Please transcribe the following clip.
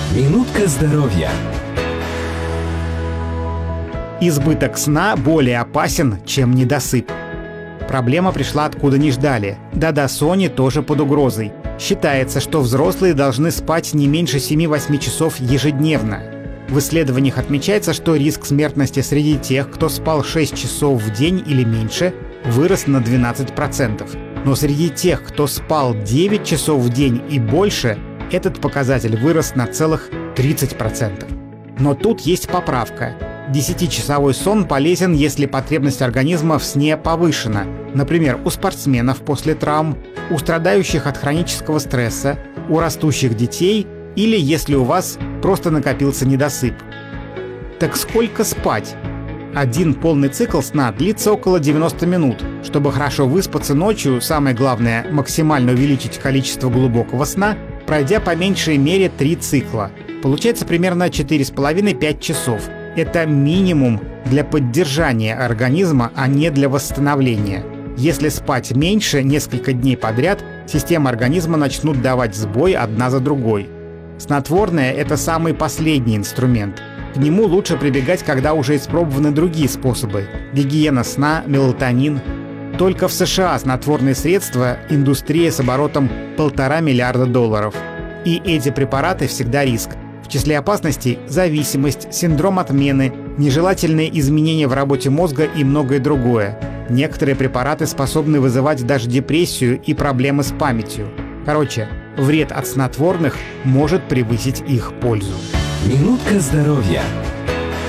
Минутка здоровья. Избыток сна более опасен, чем недосып. Проблема пришла откуда не ждали. Да-да, Сони тоже под угрозой. Считается, что взрослые должны спать не меньше 7-8 часов ежедневно. В исследованиях отмечается, что риск смертности среди тех, кто спал 6 часов в день или меньше, вырос на 12%. Но среди тех, кто спал 9 часов в день и больше, этот показатель вырос на целых 30%. Но тут есть поправка. 10-часовой сон полезен, если потребность организма в сне повышена. Например, у спортсменов после травм, у страдающих от хронического стресса, у растущих детей или если у вас просто накопился недосып. Так сколько спать? Один полный цикл сна длится около 90 минут. Чтобы хорошо выспаться ночью, самое главное – максимально увеличить количество глубокого сна, пройдя по меньшей мере 3 цикла. Получается примерно 4,5-5 часов. Это минимум для поддержания организма, а не для восстановления. Если спать меньше несколько дней подряд, системы организма начнут давать сбой одна за другой. Снотворное – это самый последний инструмент. К нему лучше прибегать, когда уже испробованы другие способы – гигиена сна, мелатонин. Только в США снотворные средства – индустрия с оборотом $1,5 миллиарда. И эти препараты всегда риск. В числе опасностей – зависимость, синдром отмены, нежелательные изменения в работе мозга и многое другое. Некоторые препараты способны вызывать даже депрессию и проблемы с памятью. Короче, вред от снотворных может превысить их пользу. Минутка здоровья.